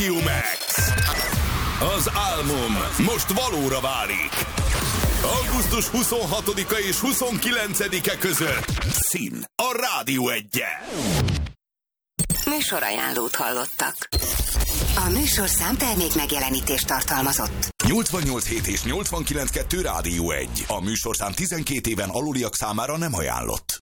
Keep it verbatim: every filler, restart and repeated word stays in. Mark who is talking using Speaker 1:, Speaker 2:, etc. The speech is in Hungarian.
Speaker 1: Max. Az álmom most valóra válik. augusztus huszonhatodika és huszonkilencedike között Szín a Rádió Egyen.
Speaker 2: Műsorajánlót hallottak. A műsorszám termék megjelenítést tartalmazott.
Speaker 1: nyolcvannyolc hét és nyolcvankilenc kettő Rádió egy. A műsorszám tizenkét éven aluliak számára nem ajánlott.